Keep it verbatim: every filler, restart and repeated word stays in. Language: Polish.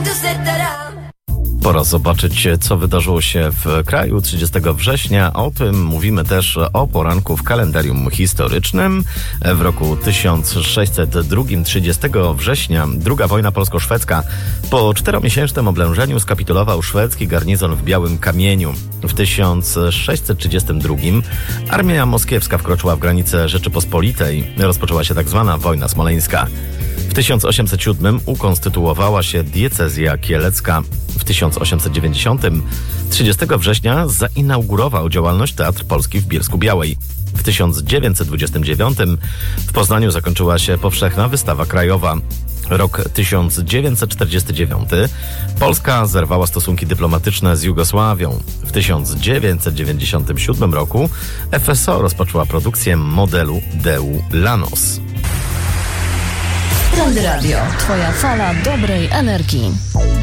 Pora zobaczyć, co wydarzyło się w kraju trzydziestego września. O tym mówimy też o poranku w kalendarium historycznym. W roku tysiąc sześćset drugim, trzydziestego września, druga wojna polsko-szwedzka. Po czteromiesięcznym oblężeniu skapitulował szwedzki garnizon w Białym Kamieniu. W tysiąc sześćset trzydziestym drugim armia moskiewska wkroczyła w granice Rzeczypospolitej. Rozpoczęła się tak zwana wojna smoleńska. W tysiąc osiemset siódmym ukonstytuowała się diecezja kielecka. W tysiąc osiemset dziewięćdziesiątym, trzydziestego września, zainaugurował działalność Teatr Polski w Bielsku-Białej. W tysiąc dziewięćset dwudziestym dziewiątym w Poznaniu zakończyła się powszechna wystawa krajowa. Rok tysiąc dziewięćset czterdziesty dziewiąty. Polska zerwała stosunki dyplomatyczne z Jugosławią. W tysiąc dziewięćset dziewięćdziesiątym siódmym roku F S O rozpoczęła produkcję modelu Deu Lanos. Prąd Radio. Twoja fala dobrej energii.